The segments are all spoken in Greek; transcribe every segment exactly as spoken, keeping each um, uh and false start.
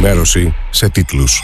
ενημέρωση σε τίτλους.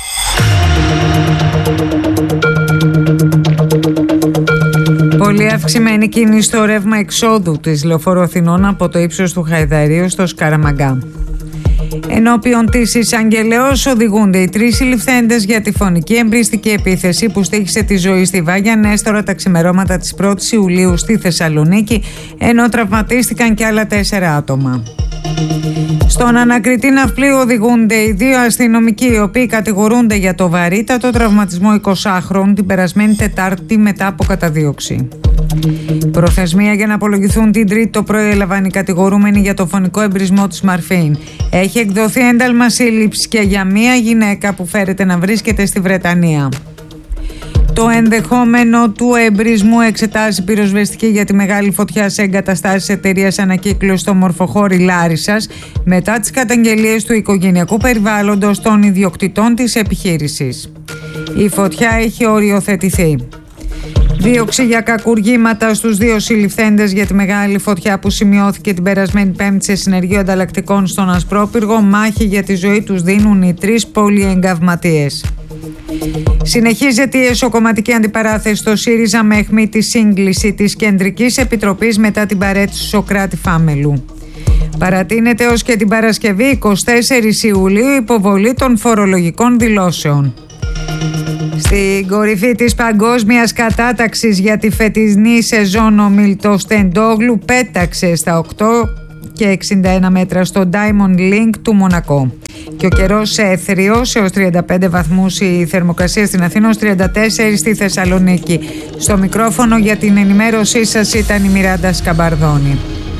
Πολύ αυξημένη κίνηση στο ρεύμα εξόδου της Λεωφόρου Αθηνών από το ύψος του Χαϊδαρίου στο Σκαραμαγκά. Ενώπιον της εισαγγελέως οδηγούνται οι τρεις συλληφθέντες για τη φωνική εμπρίστικη επίθεση που στοίχησε τη ζωή στη Βάγια Νέστορα τα ξημερώματα της πρώτης Ιουλίου στη Θεσσαλονίκη, ενώ τραυματίστηκαν και άλλα τέσσερα άτομα. Στον ανακριτή ναυπλίου οδηγούνται οι δύο αστυνομικοί, οι οποίοι κατηγορούνται για το βαρύτατο τραυματισμό εικοσάχρονου την περασμένη Τετάρτη μετά από καταδίωξη. Προθεσμία για να απολογηθούν την Τρίτη το πρωί έλαβαν οι κατηγορούμενοι για το φωνικό εμπρισμό της Μαρφίν. Έχει εκδοθεί ένταλμα σύλληψης και για μία γυναίκα που φέρεται να βρίσκεται στη Βρετανία. Το ενδεχόμενο του εμπρισμού εξετάζει πυροσβεστική για τη μεγάλη φωτιά σε εγκαταστάσεις εταιρείας ανακύκλωσης στο Μορφοχώρι Λάρισσας μετά τις καταγγελίες του οικογενειακού περιβάλλοντος των ιδιοκτητών της επιχείρησης. Η φωτιά έχει οριοθετηθεί. Δίωξη για κακουργήματα στους δύο συλληφθέντες για τη μεγάλη φωτιά που σημειώθηκε την περασμένη Πέμπτη σε συνεργείο ανταλλακτικών στον Ασπρόπυργο. Μάχη για τη ζωή τους δίνουν οι τρεις πολυεγκαυματίες. Συνεχίζεται η εσωκομματική αντιπαράθεση στο ΣΥΡΙΖΑ με αιχμή τη σύγκληση της Κεντρικής Επιτροπής μετά την παραίτηση του Σωκράτη Φάμελου. Παρατείνεται ως και την Παρασκευή εικοστή τέταρτη Ιουλίου υποβολή των φορολογικών δηλώσεων. Στην κορυφή της παγκόσμιας κατάταξης για τη φετινή σεζόν ο Μιλτοστεντόγλου πέταξε στα οκτώ και εξήντα ένα μέτρα στο Diamond Link του Μονακό. Και ο καιρός έθριος έως τριάντα πέντε βαθμούς, η θερμοκρασία στην Αθήνα ως τριάντα τέσσερα στη Θεσσαλονίκη. Στο μικρόφωνο για την ενημέρωσή σας ήταν η Μιράντα Σκαμπαρδόνη.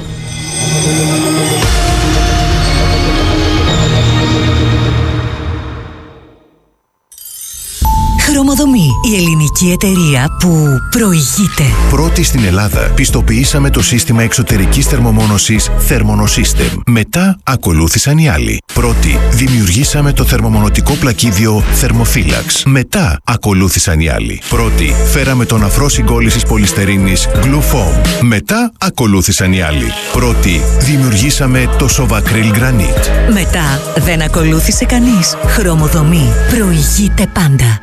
Χρωμοδομή, η ελληνική εταιρεία που προηγείται. Πρώτη στην Ελλάδα, πιστοποιήσαμε το σύστημα εξωτερικής θερμομόνωσης Thermonosystem. Μετά ακολούθησαν οι άλλοι. Πρώτη, δημιουργήσαμε το θερμομονωτικό πλακίδιο Thermophilax. Μετά ακολούθησαν οι άλλοι. Πρώτη, φέραμε τον αφρό συγκόλλησης πολυστερίνης Glufoam. Μετά ακολούθησαν οι άλλοι. Πρώτη, δημιουργήσαμε το Sovacryl Granite. Μετά δεν ακολούθησε κανείς. Χρωμοδομή, προηγείται πάντα.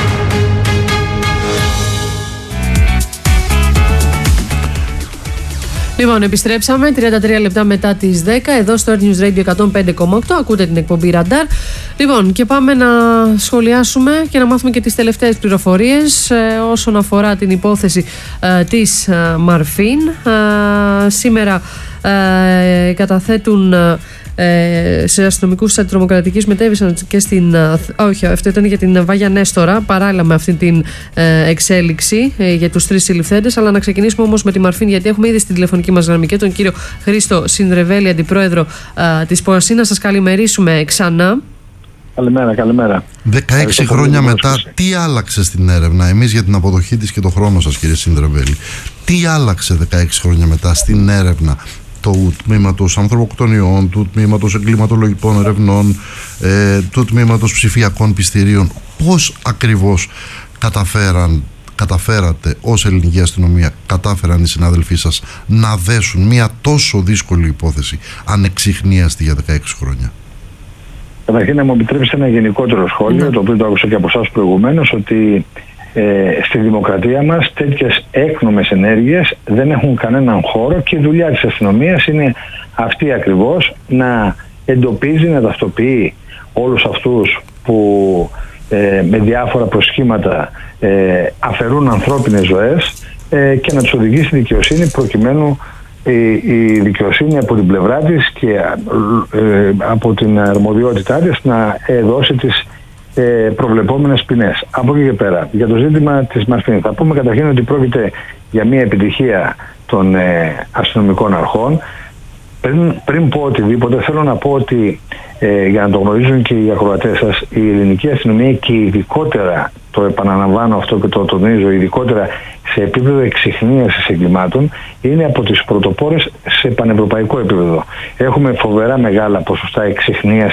Λοιπόν, επιστρέψαμε τριάντα τρία λεπτά μετά τις δέκα εδώ στο Earth News Radio εκατόν πέντε κόμμα οκτώ. Ακούτε την εκπομπή Ραντάρ. Λοιπόν, και πάμε να σχολιάσουμε και να μάθουμε και τις τελευταίες πληροφορίες ε, όσον αφορά την υπόθεση ε, της ε, Μαρφίν. Ε, σήμερα ε, καταθέτουν ε, σε αστυνομικούς της αντιτρομοκρατικής, μετέβησαν και στην. Ε, όχι, αυτό ήταν για την Βάγια Νέστορα, παράλληλα με αυτή την ε, εξέλιξη ε, για τους τρεις συλληφθέντες. Αλλά να ξεκινήσουμε όμως με τη Μαρφίν, γιατί έχουμε ήδη στην τηλεφωνική μας γραμμή και τον κύριο Χρήστο Συνδρεβέλη, αντιπρόεδρο ε, της ΠΟΑΣΥ. Να σας καλημερίσουμε ξανά. Καλημέρα, καλημέρα. δεκαέξι χρόνια μετά, τι άλλαξε στην έρευνα? Εμείς για την αποδοχή της και το χρόνο σας, κύριε Συνδρεβέλη. Τι άλλαξε δεκαέξι χρόνια μετά στην έρευνα του τμήματος ανθρωποκτονιών, του τμήματος εγκληματολογικών ερευνών, ε, του τμήματος ψηφιακών πιστηρίων? Πώς ακριβώς καταφέραν, καταφέρατε ως ελληνική αστυνομία, κατάφεραν οι συνάδελφοί σας να δέσουν μια τόσο δύσκολη υπόθεση ανεξιχνίαστη για δεκαέξι χρόνια? Καταρχήν, να μου επιτρέψετε ένα γενικότερο σχόλιο, mm. το οποίο το άκουσα και από εσάς προηγουμένως, ότι ε, στη δημοκρατία μας τέτοιες έκνομες ενέργειες δεν έχουν κανέναν χώρο και η δουλειά της αστυνομίας είναι αυτή ακριβώς, να εντοπίζει, να ταυτοποιεί όλους αυτούς που ε, με διάφορα προσχήματα ε, αφαιρούν ανθρώπινες ζωές ε, και να τους οδηγεί στη δικαιοσύνη, προκειμένου η, η δικαιοσύνη από την πλευρά της και ε, από την αρμοδιότητά της να ε, δώσει τις ε, προβλεπόμενες ποινές. Από εκεί και πέρα, για το ζήτημα της Μαρφίν, θα πούμε καταρχήν ότι πρόκειται για μια επιτυχία των ε, αστυνομικών αρχών. Πριν, πριν πω οτιδήποτε, θέλω να πω ότι ε, για να το γνωρίζουν και οι ακροατές σας, η ελληνική αστυνομία και ειδικότερα, το επαναλαμβάνω αυτό και το τονίζω, ειδικότερα σε επίπεδο εξιχνίασης εγκλημάτων, είναι από τις πρωτοπόρες σε πανευρωπαϊκό επίπεδο. Έχουμε φοβερά μεγάλα ποσοστά εξιχνίασης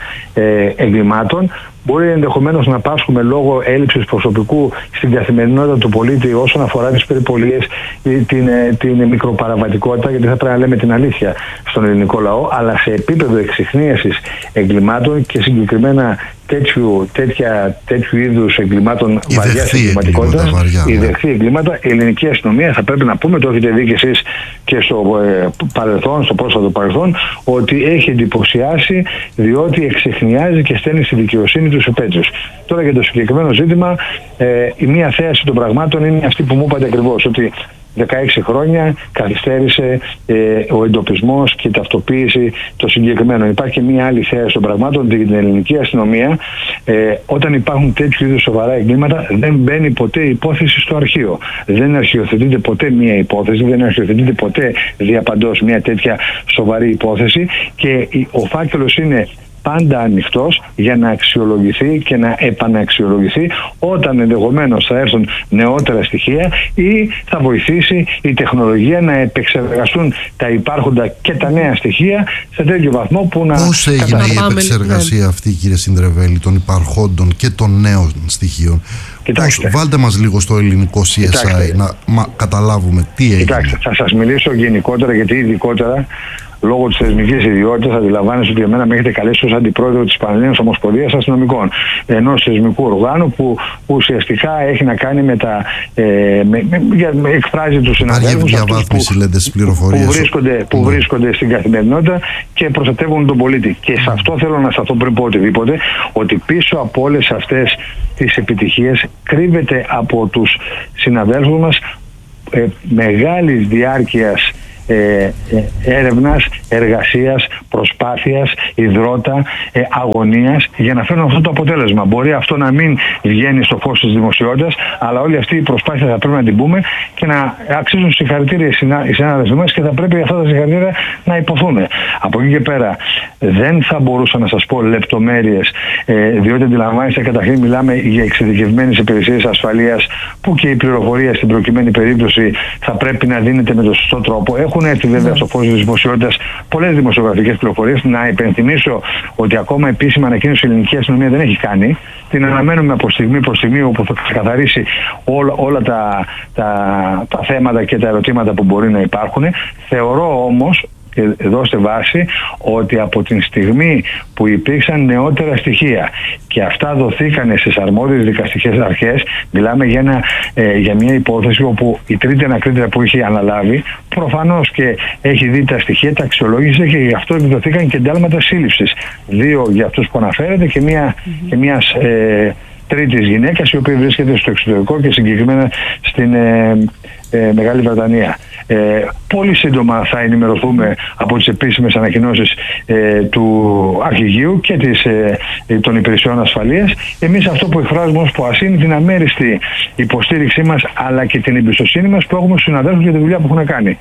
ε, εγκλημάτων. Μπορεί ενδεχομένως να πάσχουμε λόγω έλλειψης προσωπικού στην καθημερινότητα του πολίτη όσον αφορά τις περιπολίες ή την, την μικροπαραβατικότητα, γιατί θα πρέπει να λέμε την αλήθεια στον ελληνικό λαό, αλλά σε επίπεδο εξιχνίασης εγκλημάτων και συγκεκριμένα τέτοιου, τέτοια, τέτοιου είδους εγκλημάτων βαριάς εγκληματικότητας, η δεχθή εγκλήματα, η ελληνική αστυνομία, θα πρέπει να πούμε, το έχετε δει και εσείς και στο ε, παρελθόν, στο πρόσφατο παρελθόν, ότι έχει εντυπωσιάσει διότι εξιχνιάζει και στέλνει στη δικαιοσύνη τους υπέτειους. Τώρα για το συγκεκριμένο ζήτημα, ε, η μία θέαση των πραγμάτων είναι αυτή που μου είπατε ακριβώς, ότι δεκαέξι χρόνια καθυστέρησε ε, ο εντοπισμός και η ταυτοποίηση των συγκεκριμένων. Υπάρχει μια άλλη θέαση των πραγμάτων, την ελληνική αστυνομία, ε, όταν υπάρχουν τέτοιου είδους σοβαρά εγκλήματα, δεν μπαίνει ποτέ υπόθεση στο αρχείο. Δεν αρχιοθετείται ποτέ μια υπόθεση, δεν αρχιοθετείται ποτέ διαπαντός μια τέτοια σοβαρή υπόθεση και ο φάκελος είναι πάντα ανοιχτός για να αξιολογηθεί και να επαναξιολογηθεί όταν ενδεχομένως θα έρθουν νεότερα στοιχεία ή θα βοηθήσει η τεχνολογία να επεξεργαστούν τα υπάρχοντα και τα νέα στοιχεία σε τέτοιο βαθμό που να... Πώς έγινε η επεξεργασία αυτή, κύριε Συνδρεβέλη, των υπαρχόντων και των νέων στοιχείων? Πώς, βάλτε μας λίγο στο ελληνικό σι ες άι. Κοιτάξτε, να μα, καταλάβουμε τι έγινε. Κοιτάξτε, θα σας μιλήσω γενικότερα, γιατί ειδικότερα λόγω της θεσμικής ιδιότητας αντιλαμβάνεστε ότι εμένα με έχετε καλέσει ως αντιπρόεδρο της Πανελλήνιας Ομοσπονδίας Αστυνομικών, ενός θεσμικού οργάνου που ουσιαστικά έχει να κάνει με τα. Ε, με, με, με, εκφράζει τους συναδέλφους διαβάθμιση, που, λέτε, στις πληροφορίες, που, βρίσκονται, που ναι. βρίσκονται στην καθημερινότητα και προστατεύουν τον πολίτη. Και σε αυτό θέλω να σταθώ πριν πω οτιδήποτε, ότι πίσω από όλες αυτές τις επιτυχίες κρύβεται από τους συναδέλφους μας ε, μεγάλης διάρκειας Ε, ε, έρευνας, εργασίας, προσπάθειας, υδρότα, ε, αγωνίας για να φέρουν αυτό το αποτέλεσμα. Μπορεί αυτό να μην βγαίνει στο φως της δημοσιότητας, αλλά όλη αυτή η προσπάθεια θα πρέπει να την πούμε και να αξίζουν συγχαρητήρια οι συνάδελφοι μας και θα πρέπει αυτά τα συγχαρητήρια να υποθούν. Από εκεί και πέρα δεν θα μπορούσα να σας πω λεπτομέρειες, ε, διότι αντιλαμβάνεστε, καταρχήν μιλάμε για εξειδικευμένες υπηρεσίες ασφαλείας που και η πληροφορία στην προκειμένη περίπτωση θα πρέπει να δίνεται με τον σωστό τρόπο. Έχουν Έχουν έρθει βέβαια στο φως της δημοσιότητας πολλές δημοσιογραφικές πληροφορίες. Να υπενθυμίσω ότι ακόμα επίσημα ανακοίνωση η ελληνική αστυνομία δεν έχει κάνει. Την αναμένουμε από στιγμή προς στιγμή, όπου θα ξεκαθαρίσει όλα, όλα τα, τα, τα θέματα και τα ερωτήματα που μπορεί να υπάρχουν. Θεωρώ όμως, και δώστε βάση, ότι από την στιγμή που υπήρξαν νεότερα στοιχεία και αυτά δοθήκανε στις αρμόδιες δικαστικές αρχές, μιλάμε για, ένα, ε, για μια υπόθεση όπου η τρίτη ανακρίτρια που είχε αναλάβει προφανώς και έχει δει τα στοιχεία, τα αξιολόγησε και γι' αυτό εκδοθήκαν και εντάλματα σύλληψης. Δύο για αυτούς που αναφέρετε και μια, mm-hmm. και μιας ε, τρίτης γυναίκας η οποία βρίσκεται στο εξωτερικό και συγκεκριμένα στην ε, ε, Μεγάλη Βρετανία. Ε, πολύ σύντομα θα ενημερωθούμε από τις επίσημες ανακοινώσεις ε, του Αρχηγείου και της, ε, των υπηρεσιών ασφαλείας. Εμείς αυτό που εκφράζουμε ως ΠΟΑΣ είναι την αμέριστη υποστήριξή μας αλλά και την εμπιστοσύνη μας που έχουμε στους συναδέλφους για τη δουλειά που έχουν κάνει.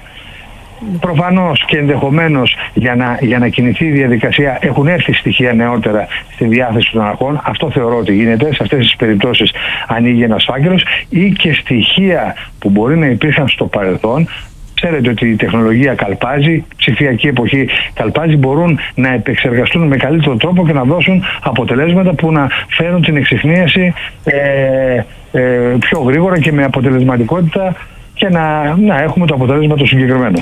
Προφανώς και ενδεχομένως για να, για να κινηθεί η διαδικασία έχουν έρθει στοιχεία νεότερα στη διάθεση των αρχών. Αυτό θεωρώ ότι γίνεται. Σε αυτές τις περιπτώσεις ανοίγει ένας φάκελος ή και στοιχεία που μπορεί να υπήρχαν στο παρελθόν. Ξέρετε ότι η τεχνολογία καλπάζει, ψηφιακή εποχή καλπάζει, μπορούν να επεξεργαστούν με καλύτερο τρόπο και να δώσουν αποτελέσματα που να φέρουν την εξιχνίαση ε, ε, πιο γρήγορα και με αποτελεσματικότητα και να, να έχουμε το αποτέλεσμα το συγκεκριμένο.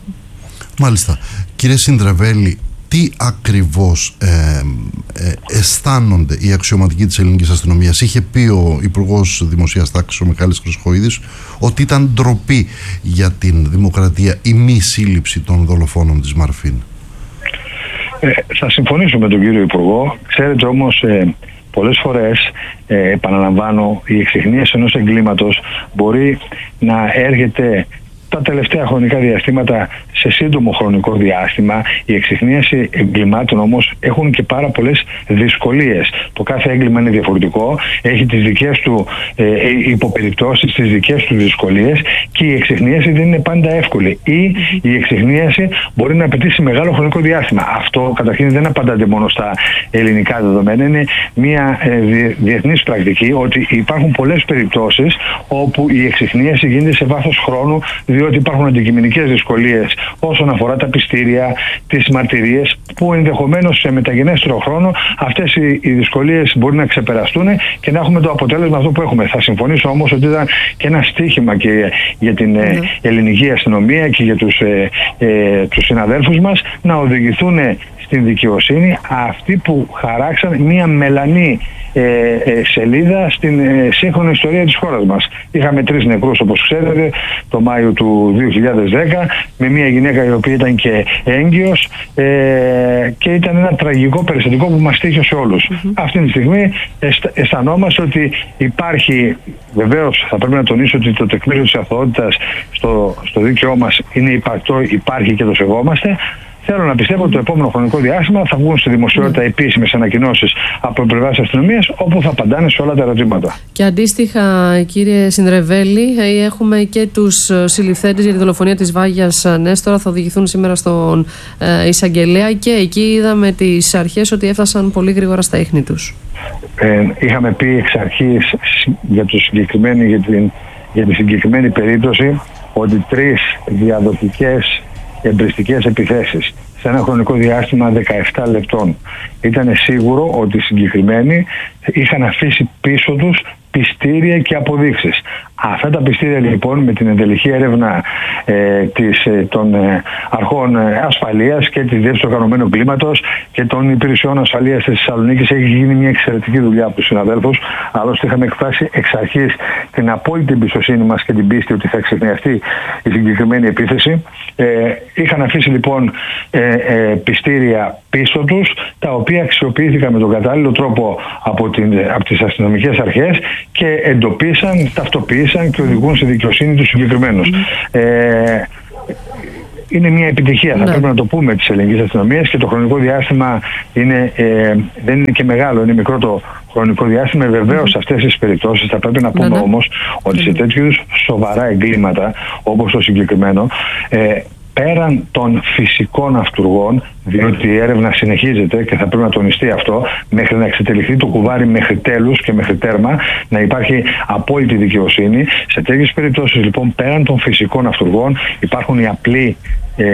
Μάλιστα. Κύριε Συνδρεβέλη, τι ακριβώς ε, ε, αισθάνονται οι αξιωματικοί της ελληνικής αστυνομίας? Είχε πει ο Υπουργός Δημοσίας Τάξης, ο Μιχάλης Χρυσοχοΐδης, ότι ήταν ντροπή για την δημοκρατία η μη σύλληψη των δολοφόνων της Μαρφίν. Ε, θα συμφωνήσω με τον κύριο Υπουργό. Ξέρετε όμως, ε, πολλές φορές, ε, επαναλαμβάνω, η εξιχνίαση ενός εγκλήματος μπορεί να έρχεται τα τελευταία χρονικά διαστήματα σε σύντομο χρονικό διάστημα. Η εξιχνίαση εγκλημάτων όμως έχουν και πάρα πολλές δυσκολίες. Το κάθε έγκλημα είναι διαφορετικό, έχει τις δικές του ε, υποπεριπτώσεις, τις δικές του δυσκολίες και η εξιχνίαση δεν είναι πάντα εύκολη ή η εξιχνίαση μπορεί να απαιτήσει μεγάλο χρονικό διάστημα. Αυτό καταρχήν δεν απαντάται μόνο στα ελληνικά δεδομένα, είναι μια ε, διεθνής πρακτική ότι υπάρχουν πολλές περιπτώσεις όπου η εξιχνίαση γίνεται σε βάθος χρόνου, διότι υπάρχουν αντικειμενικές δυσκολίες όσον αφορά τα πιστήρια, τις μαρτυρίες, που ενδεχομένως σε μεταγενέστερο χρόνο αυτές οι, οι δυσκολίες μπορεί να ξεπεραστούν και να έχουμε το αποτέλεσμα αυτό που έχουμε. Θα συμφωνήσω όμως ότι ήταν και ένα στίχημα και για την ε, ελληνική αστυνομία και για τους, ε, ε, τους συναδέλφους μας να οδηγηθούν στην δικαιοσύνη αυτοί που χαράξαν μία μελανή ε, ε, σελίδα στην ε, σύγχρονη ιστορία της χώρας μας. Είχαμε τρεις νεκρούς, όπως ξέρετε, το Μάιο του δύο χιλιάδες δέκα, με μία γυναίκα η οποία ήταν και έγκυος ε, και ήταν ένα τραγικό περιστατικό που μας τύχε σε όλους. Mm-hmm. Αυτή τη στιγμή αισθανόμαστε ότι υπάρχει, βεβαίως θα πρέπει να τονίσω ότι το τεκμήριο της αθωότητας στο, στο δίκαιό μας είναι υπαρκτό, υπάρχει και το σεβόμαστε. Θέλω να πιστεύω ότι το επόμενο χρονικό διάστημα θα βγουν στη δημοσιότητα επίσημες ανακοινώσεις από πλευράς αστυνομίας, όπου θα απαντάνε σε όλα τα ερωτήματα. Και αντίστοιχα, κύριε Συνδρεβέλη, έχουμε και τους συλληφθέντες για τη δολοφονία της Βάγιας Νέστορα. Θα οδηγηθούν σήμερα στον ε, εισαγγελέα και εκεί είδαμε τις αρχές ότι έφτασαν πολύ γρήγορα στα ίχνη τους. Ε, είχαμε πει εξ αρχής για, το συγκεκριμένη, για, την, για τη συγκεκριμένη περίπτωση ότι τρεις διαδοτικές εμπριστικές επιθέσεις σε ένα χρονικό διάστημα δεκαεπτά λεπτών. Ήταν σίγουρο ότι οι συγκεκριμένοι είχαν αφήσει πίσω τους πιστήρια και αποδείξεις. Αυτά τα πιστήρια λοιπόν με την εντελεχή έρευνα ε, της, ε, των ε, αρχών ε, ασφαλείας και της Διεύθυνσης Οργανωμένου Κλίματος και των υπηρεσιών ασφαλείας της Θεσσαλονίκης έχει γίνει μια εξαιρετική δουλειά από τους συναδέλφους. Άλλωστε είχαμε εκφράσει εξ αρχής την απόλυτη εμπιστοσύνη μας και την πίστη ότι θα εξεχνιαστεί η συγκεκριμένη επίθεση. Ε, είχαν αφήσει λοιπόν ε, ε, πιστήρια πίσω τους, τα οποία αξιοποιήθηκαν με τον κατάλληλο τρόπο από, την, από τις αστυνομικές αρχές και εντοπίσαν, ταυτοποίησαν και οδηγούν στη δικαιοσύνη τους συγκεκριμένους. Mm. Ε, είναι μια επιτυχία, θα ναι. πρέπει να το πούμε, της ελληνικής αστυνομίας και το χρονικό διάστημα είναι, ε, δεν είναι και μεγάλο, είναι μικρό το χρονικό διάστημα. Βεβαίως σε αυτές τις περιπτώσεις θα πρέπει να πούμε ναι, ναι. όμως ότι σε τέτοιου σοβαρά εγκλήματα όπως το συγκεκριμένο, ε, πέραν των φυσικών αυτουργών, διότι η έρευνα συνεχίζεται και θα πρέπει να τονιστεί αυτό, μέχρι να εξετελιχθεί το κουβάρι μέχρι τέλους και μέχρι τέρμα, να υπάρχει απόλυτη δικαιοσύνη. Σε τέτοιες περιπτώσεις λοιπόν, πέραν των φυσικών αυτουργών, υπάρχουν οι απλοί Ε,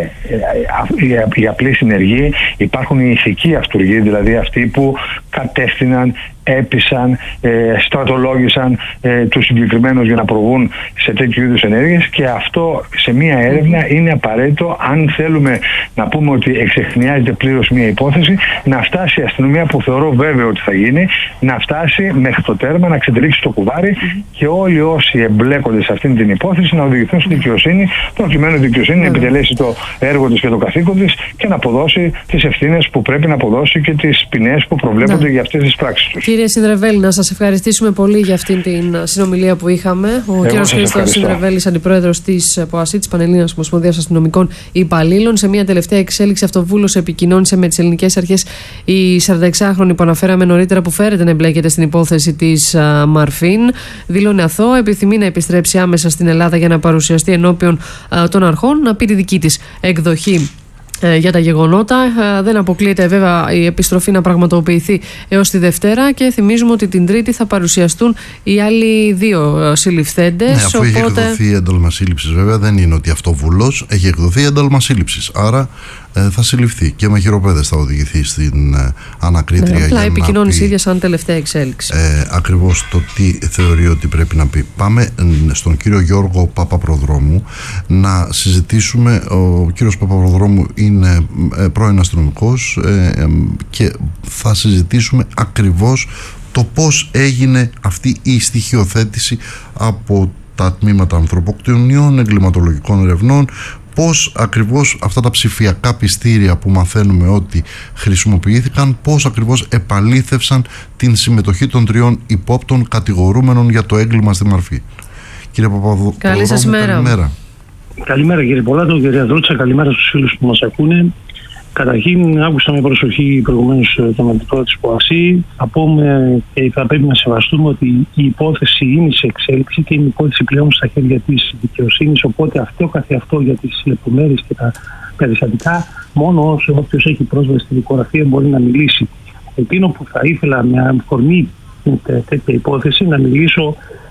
οι, οι απλοί συνεργοί, υπάρχουν οι ηθικοί αυτουργοί, δηλαδή αυτοί που κατέστηναν, έπεισαν, ε, στρατολόγησαν ε, τους συγκεκριμένους για να προβούν σε τέτοιου είδους ενέργειες, και αυτό σε μία έρευνα είναι απαραίτητο αν θέλουμε να πούμε ότι εξεχνιάζεται πλήρως μία υπόθεση, να φτάσει η αστυνομία, που θεωρώ βέβαιο ότι θα γίνει, να φτάσει μέχρι το τέρμα, να ξετυλίξει το κουβάρι mm-hmm. και όλοι όσοι εμπλέκονται σε αυτήν την υπόθεση να οδηγηθούν στη δικαιοσύνη, προκειμένου η δικαιοσύνη mm-hmm. να επιτελέσει το έργο της και το καθήκον της και να αποδώσει τις ευθύνες που πρέπει να αποδώσει και τις ποινές που προβλέπονται ναι. για αυτές τις πράξεις τους. Κύριε Συνδρεβέλη, να σας ευχαριστήσουμε πολύ για αυτήν την συνομιλία που είχαμε. Ο κύριος Χρήστος Συνδρεβέλης, αντιπρόεδρος της ΠΟΑΣΥ, της Πανελλήνιας Ομοσπονδίας Αστυνομικών Υπαλλήλων. Σε μια τελευταία εξέλιξη, αυτοβούλος επικοινώνησε με τις ελληνικές αρχές η σαρανταεξάχρονη που αναφέραμε νωρίτερα, που φέρεται να εμπλέκεται στην υπόθεση της Μαρφίν. Δήλωνε αθώο, επιθυμεί να επιστρέψει άμεσα στην Ελλάδα για να παρουσιαστεί ενώπιον των αρχών, να πει τη δική της εκδοχή για τα γεγονότα. Δεν αποκλείεται βέβαια η επιστροφή να πραγματοποιηθεί έως τη Δευτέρα, και θυμίζουμε ότι την Τρίτη θα παρουσιαστούν οι άλλοι δύο συλληφθέντες. Ναι, αφού οπότε... έχει εκδοθεί ένταλμα σύλληψης, βέβαια δεν είναι ότι αυτοβουλός, έχει εκδοθεί ένταλμα σύλληψης. Άρα ε, θα συλληφθεί και με χειροπέδες θα οδηγηθεί στην ε, ανακρίτρια. Ναι, απλά επικοινώνησε ίδια σαν τελευταία εξέλιξη. Ε, ακριβώς το τι θεωρεί ότι πρέπει να πει. Πάμε ε, στον κύριο Γιώργο Παπαπροδρόμου να συζητήσουμε. Ο κύριος Παπαπροδρόμου είναι ε, πρώην αστυνομικός ε, ε, και θα συζητήσουμε ακριβώς το πώς έγινε αυτή η στοιχειοθέτηση από τα τμήματα ανθρωποκτονιών, εγκληματολογικών ερευνών, πώς ακριβώς αυτά τα ψηφιακά πιστήρια που μαθαίνουμε ότι χρησιμοποιήθηκαν, πώς ακριβώς επαλήθευσαν την συμμετοχή των τριών υπόπτων κατηγορούμενων για το έγκλημα στη Μαρφή. Κύριε Παπαδρόμου, καλή σας μέρα. Καλημέρα. Καλημέρα κύριε Πολάτο, κύριε Δρότσα, καλημέρα στους φίλους που μας ακούνε. Καταρχήν, άκουσα με προσοχή προηγουμένως τον αντιπρόεδρο της ΠΟΑΣΥ. Θα πούμε και θα πρέπει να σεβαστούμε ότι η υπόθεση είναι σε εξέλιξη και είναι η υπόθεση πλέον στα χέρια της δικαιοσύνης. Οπότε αυτό καθεαυτό για τις λεπτομέρειες και τα περιστατικά, μόνο όσο όποιος έχει πρόσβαση στη δικογραφία μπορεί να μιλήσει. Εκείνο που θα ήθελα με αφορμή τέτοια υπόθεση να μιλήσω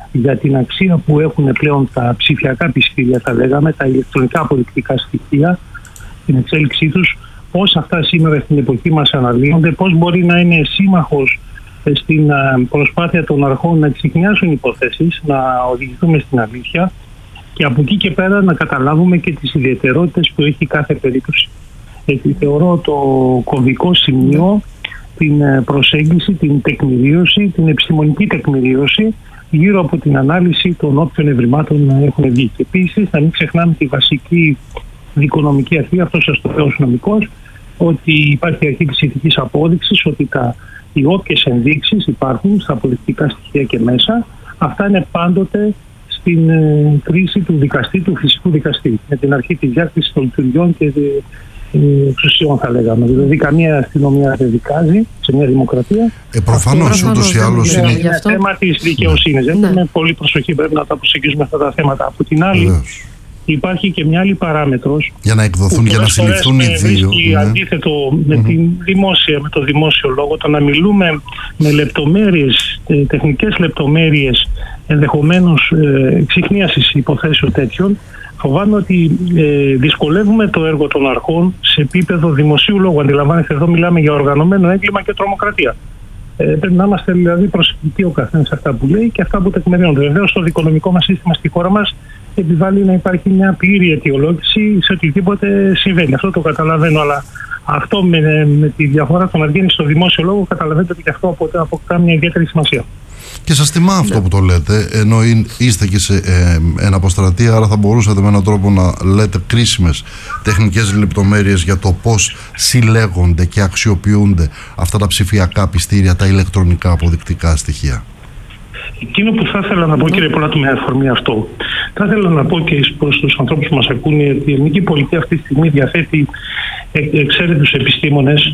για την αξία που έχουν πλέον τα ψηφιακά πιστήρια, θα λέγαμε, τα ηλεκτρονικά αποδεικτικά στοιχεία, την εξέλιξή τους, πώς αυτά σήμερα στην εποχή μας αναλύονται, πώς μπορεί να είναι σύμμαχος στην προσπάθεια των αρχών να εξηχνιάσουν υποθέσεις, να οδηγηθούμε στην αλήθεια και από εκεί και πέρα να καταλάβουμε και τις ιδιαιτερότητες που έχει κάθε περίπτωση. Γιατί θεωρώ το κομβικό σημείο την προσέγγιση, την τεκμηρίωση, την επιστημονική τεκμηρίωση γύρω από την ανάλυση των όποιων ευρημάτων έχουν βγει. Και επίσης, να μην ξεχνάμε τη βασική δικονομική αρχή, αυτό σας το λέω ως νομικός, ότι υπάρχει αρχή της ηθικής απόδειξης, ότι τα, οι όποιες ενδείξεις υπάρχουν στα αποδεικτικά στοιχεία και μέσα, αυτά είναι πάντοτε στην ε, κρίση του δικαστή, του φυσικού δικαστή, με την αρχή της διάκρισης των λειτουργιών και ε, εξουσιών, θα λέγαμε. Δηλαδή, καμία αστυνομία δεν δικάζει σε μια δημοκρατία. Ε, προφανώς, ούτως ή άλλως είναι. Είναι ένα θέμα της δικαιοσύνης. Ναι. Ναι. Με πολύ προσοχή πρέπει να τα προσεγγίσουμε αυτά τα θέματα. Από την άλλη, Βεβαίως. Υπάρχει και μια άλλη παράμετρος για να εκδοθούν και να συλληφθούν οι δύο. Ναι. Αντίθετο με, mm-hmm. την δημόσια, με το δημόσιο λόγο, το να μιλούμε με λεπτομέρειες, τεχνικές λεπτομέρειες, ενδεχομένως ε, εξιχνίασης υποθέσεων τέτοιων, φοβάμαι ότι ε, δυσκολεύουμε το έργο των αρχών σε επίπεδο δημοσίου λόγου. Αντιλαμβάνεστε, εδώ μιλάμε για οργανωμένο έγκλημα και τρομοκρατία. Ε, πρέπει να είμαστε δηλαδή προσεκτικοί ο καθένας αυτά που λέει και αυτά που τεκμηριώνονται. Βεβαίως, το δικονομικό μας σύστημα στη χώρα μας επιβάλλει να υπάρχει μια πλήρη αιτιολόγηση σε οτιδήποτε συμβαίνει. Αυτό το καταλαβαίνω, αλλά αυτό με, με τη διαφορά των να βγαίνει στο δημόσιο λόγο, καταλαβαίνετε ότι και αυτό αποκτά μια ιδιαίτερη σημασία. Και σας τιμά αυτό yeah. που το λέτε, ενώ είστε και σε ε, εναποστρατεία, άρα θα μπορούσατε με έναν τρόπο να λέτε κρίσιμες τεχνικές λεπτομέρειες για το πώς συλλέγονται και αξιοποιούνται αυτά τα ψηφιακά πιστήρια, τα ηλεκτρονικά αποδεικτικά στοιχεία. Εκείνο που θα ήθελα να πω, κύριε Πολάτου, με αφορμή αυτό, θα ήθελα να πω και προς τους ανθρώπους που μας ακούνε ότι η ελληνική πολιτεία αυτή τη στιγμή διαθέτει εξαίρετους επιστήμονες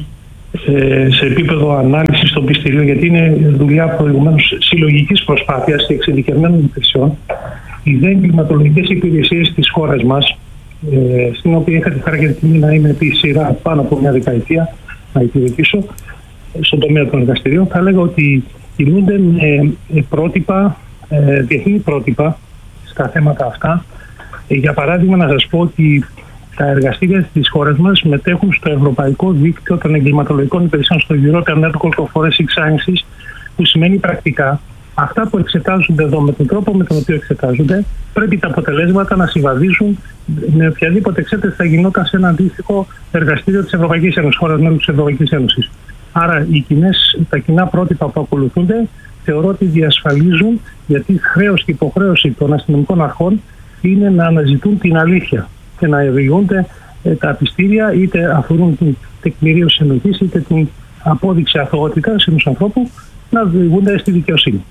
σε επίπεδο ανάλυσης των πιστηρίων, γιατί είναι δουλειά προηγουμένως συλλογικής προσπάθειας και εξειδικευμένων υπηρεσιών. Οι δε εγκληματολογικές υπηρεσίες της χώρας μας, στην οποία είχα τη χαρά και την τιμή να είμαι επί σειρά πάνω από μια δεκαετία, να υπηρετήσω στον τομέα των εργαστηρίων, θα έλεγα ότι κινούνται με πρότυπα, διεθνή πρότυπα στα θέματα αυτά. Για παράδειγμα, να σας πω ότι τα εργαστήρια της χώρας μας μετέχουν στο Ευρωπαϊκό Δίκτυο των Εγκληματολογικών Υπηρεσιών, στο European Network of Forensic Sciences, που σημαίνει πρακτικά αυτά που εξετάζονται εδώ με τον τρόπο με τον οποίο εξετάζονται, πρέπει τα αποτελέσματα να συμβαδίζουν με οποιαδήποτε εξέταση θα γινόταν σε ένα αντίστοιχο εργαστήριο της Ευρωπαϊκής Ένωσης, χώρας μέλους της Ευρωπαϊκής Ένωσης. Άρα οι κοινές, τα κοινά πρότυπα που ακολουθούνται θεωρώ ότι διασφαλίζουν, γιατί χρέος και υποχρέωση των αστυνομικών αρχών είναι να αναζητούν την αλήθεια και να ευηγούνται ε, τα πιστήρια, είτε αφορούν την τεκμηρίωση ενοχής είτε την απόδειξη αθωότητας ενός ανθρώπου, να οδηγούνται στη δικαιοσύνη.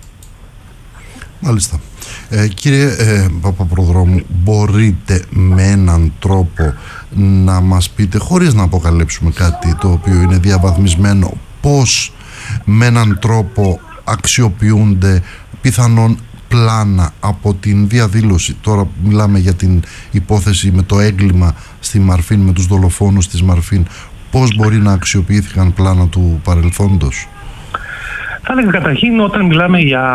Μάλιστα. Ε, κύριε ε, Παπαπροδρόμου, μπορείτε με έναν τρόπο να μας πείτε, χωρίς να αποκαλύψουμε κάτι το οποίο είναι διαβαθμισμένο, πώς με έναν τρόπο αξιοποιούνται πιθανόν πλάνα από την διαδήλωση? Τώρα μιλάμε για την υπόθεση με το έγκλημα στη Μαρφίν, με τους δολοφόνους της Μαρφίν. Πώς μπορεί να αξιοποιήθηκαν πλάνα του παρελθόντος? Θα έλεγα καταρχήν, όταν μιλάμε για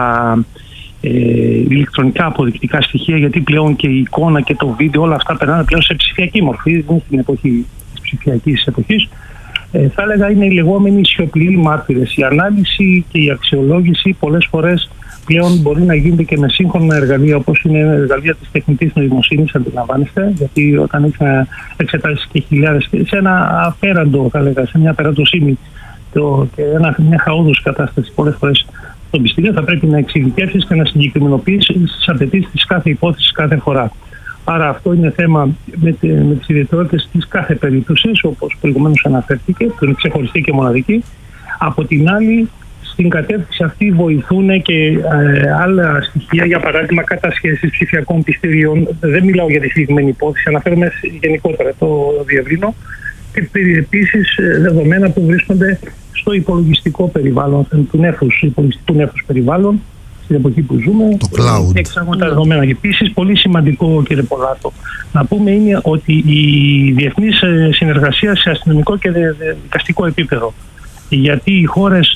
ε, ηλεκτρονικά αποδεικτικά στοιχεία, γιατί πλέον και η εικόνα και το βίντεο, όλα αυτά περνάνε πλέον σε ψηφιακή μορφή, στην εποχή της ψηφιακής εποχής, ε, θα έλεγα είναι οι λεγόμενοι σιωπηλοί μάρτυρες. Η ανάλυση και η αξιολόγηση πολλές φορές πλέον μπορεί να γίνεται και με σύγχρονα εργαλεία, όπως είναι εργαλεία της τεχνητής νοημοσύνης, αντιλαμβάνεστε, γιατί όταν έχει να εξετάσει και χιλιάδες, σε ένα απέραντο, θα έλεγα, σε μια απεραντοσύνη το, και ένα, μια χαόδους κατάσταση πολλές φορές των πιστηρίων, θα πρέπει να εξειδικεύσεις και να συγκεκριμενοποιήσεις τις απαιτήσεις της κάθε υπόθεσης κάθε φορά. Άρα αυτό είναι θέμα με, τε, με τις ιδιαιτερότητες της κάθε περίπτωσης, όπως προηγουμένως αναφέρθηκε, που είναι ξεχωριστή και μοναδική. Από την άλλη, στην κατεύθυνση αυτή βοηθούν και ε, άλλα στοιχεία, για παράδειγμα κατασχέσεις ψηφιακών πιστηρίων. Δεν μιλάω για τη συγκεκριμένη υπόθεση, αναφέρομαι γενικότερα, το διευρύνω. Και επίσης δεδομένα που βρίσκονται στο υπολογιστικό περιβάλλον, του νέφους, υπολογιστικού νέφους περιβάλλον, στην εποχή που ζούμε. Το cloud. Και εξάγουν τα δεδομένα. Και επίσης, πολύ σημαντικό, κύριε Πολάτο, να πούμε είναι ότι η διεθνής συνεργασία σε αστυνομικό και δικαστικό επίπεδο. Γιατί οι χώρες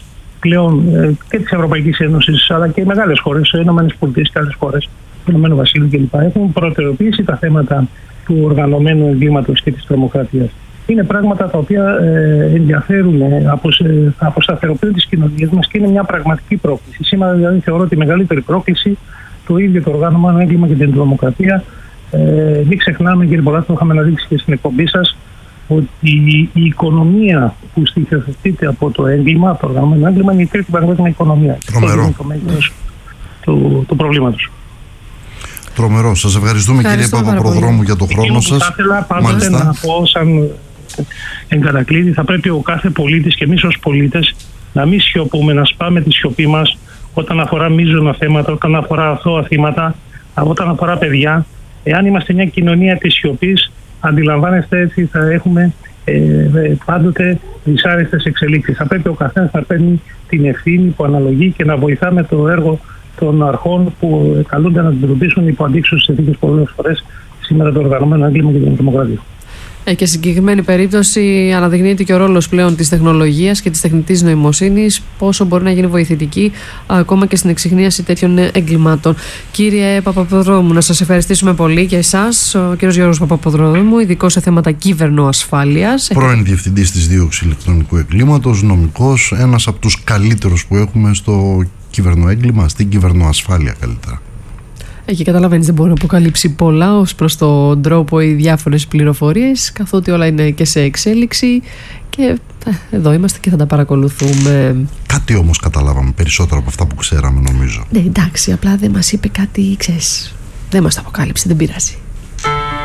πλέον και της Ευρωπαϊκής Ένωσης, αλλά και οι μεγάλες χώρες, οι ΗΠΑ και άλλες χώρες, το Ηνωμένο Βασίλειο κλπ. Έχουν προτεραιοποιήσει τα θέματα του οργανωμένου εγκλήματος και της τρομοκρατίας. Είναι πράγματα τα οποία ε, ενδιαφέρουν, αποσταθεροποιούν τις κοινωνίες μας και είναι μια πραγματική πρόκληση. Σήμερα δηλαδή θεωρώ τη μεγαλύτερη πρόκληση το ίδιο το οργανωμένο έγκλημα και την τρομοκρατία. Ε, μην ξεχνάμε, κύριε Πολάκη, το είχαμε αναδείξει και στην εκπομπή σας, ότι η οικονομία που στοιχειοθετείται από το έγκλημα, από το οργανωμένο έγκλημα, είναι η τρίτη παγκόσμια οικονομία. Τρομερό. Αυτό είναι το μέγεθος του, του προβλήματος. Τρομερό. Σας ευχαριστούμε, κύριε Παπαπροδρόμου, για το χρόνο σας. Θα ήθελα πάντοτε να πω, σαν εγκατακλείδη, θα πρέπει ο κάθε πολίτης και εμείς ως πολίτες να μην σιωπούμε, να σπάμε τη σιωπή μας όταν αφορά μείζωνα θέματα, όταν αφορά αθώα θύματα, όταν αφορά παιδιά. Εάν είμαστε μια κοινωνία της σιωπής, αντιλαμβάνεστε, έτσι θα έχουμε ε, ε, πάντοτε δυσάρεστες εξελίξεις. Θα πρέπει ο καθένας να παίρνει την ευθύνη που αναλογεί και να βοηθάμε το έργο των αρχών που καλούνται να αντιμετωπίσουν υπό αντίξωες συνθήκες πολλές φορές σήμερα το οργανωμένο έγκλημα και την τρομοκρατία. Ε, και σε συγκεκριμένη περίπτωση αναδεικνύεται και ο ρόλος πλέον της τεχνολογίας και της τεχνητής νοημοσύνης, πόσο μπορεί να γίνει βοηθητική ακόμα και στην εξιχνίαση τέτοιων εγκλημάτων. Κύριε Παπαπροδρόμου, να σας ευχαριστήσουμε πολύ και εσάς, ο κύριος Γιώργος Παπαπροδρόμου, ειδικός σε θέματα κύβερνο-ασφάλειας. Πρώην διευθυντής της δίωξης ηλεκτρονικού εγκλήματος, νομικός, ένας από τους καλύτερους που έχουμε στο κυβερνοέγκλημα, στην κυβερνοασφάλεια καλύτερα. Εκεί καταλαβαίνεις, δεν μπορεί να αποκαλύψει πολλά ως προς τον τρόπο ή διάφορες πληροφορίες, καθότι όλα είναι και σε εξέλιξη και ε, εδώ είμαστε και θα τα παρακολουθούμε. Κάτι όμως καταλάβαμε περισσότερο από αυτά που ξέραμε, νομίζω. Ναι, εντάξει, απλά δεν μας είπε κάτι, ξέρεις, δεν μας το αποκάλυψε, δεν πειράζει.